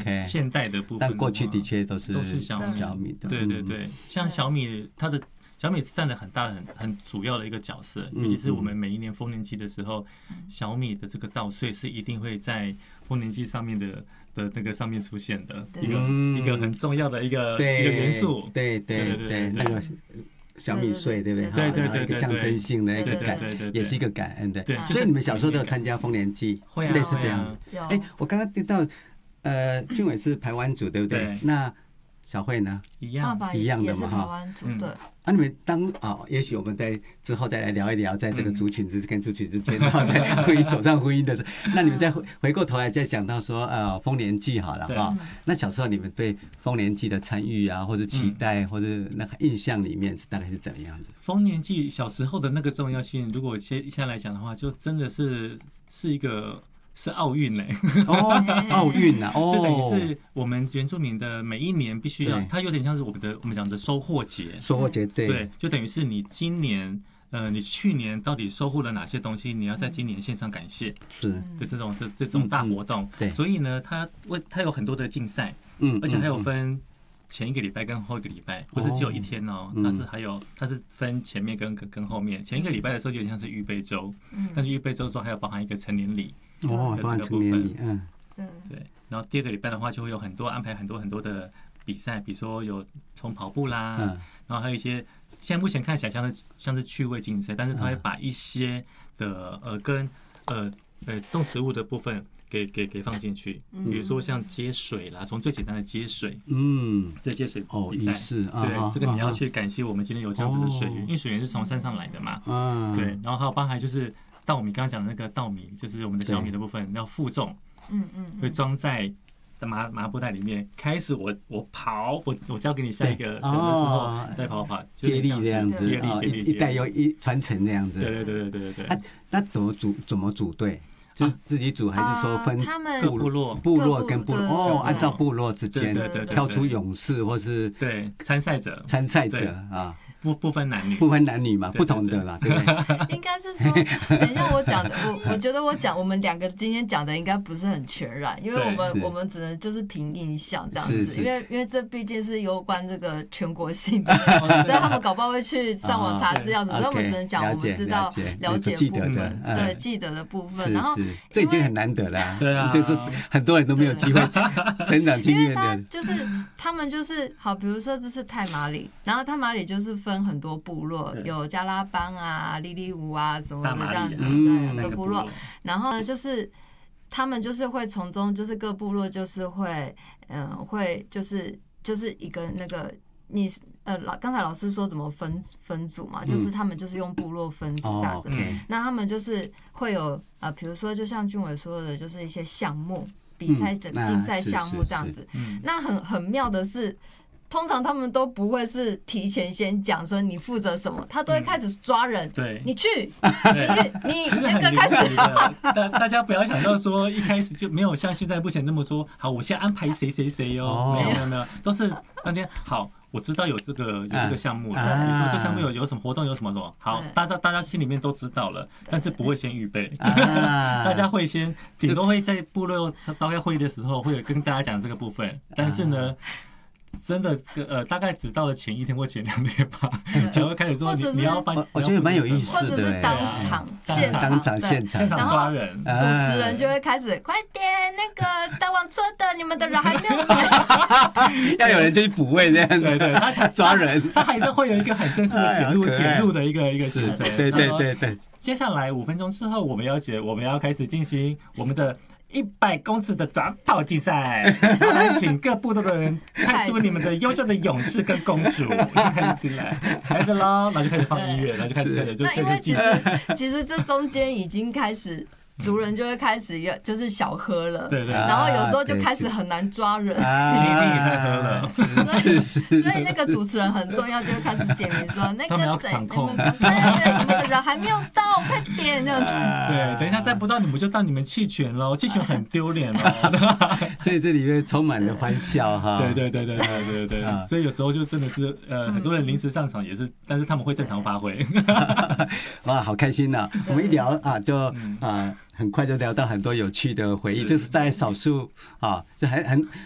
现代的部分， 但过去的确都是小米的。 对对对，像小米小米占了很大很主要的一个角色，尤其是我们每一年丰年祭的时候，小米的这个稻穗是一定会在丰年祭上面的那个上面出现的一个很重要的一个元素。 对，那个小米穗，对不对？ 对， 一个象征性的一个也是一个感恩的。所以你们小时候都有参加丰年祭，类似这样。我刚刚听到俊伟是排湾族，对不对？那小慧呢？ 一样的嘛哈。对。 你们也许我们之后再来聊一聊，在这个族群跟族群之间，然后在婚姻走上婚姻的时候，那你们再回过头来再想到说丰年祭好了哈。那小时候你们对丰年祭的参与啊，或者期待，或者那个印象里面大概是怎么样子？ 丰年祭小时候的那个重要性，如果现在来讲的话，就真的是一个。是奥运嘞， 奥运啊， 就等于是我们原住民的每一年必须要，它有点像是我们讲的收获节，对，就等于是你今年，你去年到底收获了哪些东西，你要在今年线上感谢， 是的这种大活动， 对， 所以呢，它有很多的竞赛，而且还有分前一个礼拜跟后一个礼拜，不是只有一天哦，它是分前面跟后面，前一个礼拜的时候有点像是预备周，但是预备周的时候还有包含一个成年礼。 包含成年礼， 对。然后第二个礼拜的话，就会有安排很多的比赛，比如说有从跑步啦，然后还有一些现在目前看起来像是趣味竞赛，但是他会把一些的跟动植物的部分给放进去，比如说像接水啦，从最简单的接水，这接水比赛，对，这个你要去感谢我们今天有这样子的水源，因为水源是从山上来的嘛，对，然后还有包含就是稻米，刚刚讲的那个稻米，就是我们的小米的部分要负重，会装在麻布袋里面。开始我跑，我交给你下一个的时候再跑， 接力这样子， 接力一代又一传承这样子。 对。 那怎么组队？是自己组还是说分部落跟部落？按照部落之间挑出勇士或是对参赛者啊。 不分男女嘛，不同的啦，对不对？ 应该是说，等一下我讲的，我觉得我们两个今天讲的应该不是很全然，因为我们只能就是凭印象这样子，因为这毕竟是攸关这个全国性的，所以他们搞不好会去上网查资料什么，所以我们只能讲我们知道了解部分，对记得的部分。然后这已经很难得了， 对啊， 就是很多人都没有机会成长经验的。 就是他们就是好，比如说这是太马里，然后太马里就是分很多部落，有加拉邦啊、利利乌啊什么的这样子，对，很多部落。然后呢，就是他们就是会从中，就是各部落就是会，会就是一个那个你刚才老师说怎么分组嘛，就是他们就是用部落分组这样子。那他们就是会有比如说就像俊伟说的，就是一些项目比赛的竞赛项目这样子。那很妙的是。通常他们都不会是提前先讲说你负责什么，他都会开始抓人。 对， 你去，你那个开始。 大家不要想到说一开始就没有像现在目前那么说，好，我现在安排谁哦，没有，都是当天好。我知道有这个项目的，比如说这项目有什么活动，有什么，好，大家心里面都知道了，但是不会先预备，大家会先顶多会在部落召开会议的时候会跟大家讲这个部分，但是呢。真的大概只到了前一天或前2天吧，才会开始说你要办。 我觉得蛮有意思的， 或者是当场现场抓人， 主持人就会开始快点，那个搭网车的你们的人还没有来， 要有人就去补位这样子， 对，他才抓人， 他还是会有一个很正式的检录的一个行程。 对。 接下来5分钟之后，我们要开始进行我们的。100公尺的短跑竞赛，来请各部落的人派出你们的优秀的勇士跟公主，开始进来，开始喽，然后就开始放音乐，然后就开始就因为其实这中间已经开始。族人就会开始就是小喝了， 对， 然后有时候就开始很难抓人， 你一定也在喝了， 所以那个主持人很重要，就会开始点名说那个谁，对，你们的人还没有到，快点这样子。 对，等一下再不到你们就到你们弃权喽，弃权很丢脸哦。 所以这里面充满了欢笑哈。 对，所以有时候就真的是很多人临时上场也是，但是他们会正常发挥。 哇，好开心呐！我们一聊就很快就聊到很多有趣的回忆，这是在少数就